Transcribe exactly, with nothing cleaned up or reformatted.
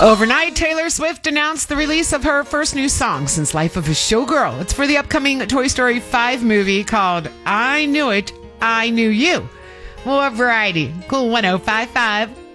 Overnight, Taylor Swift announced the release of her first new song since Life of a Showgirl. It's for the upcoming Toy Story five movie called I Knew It, I Knew You. More variety. Cool one oh five five.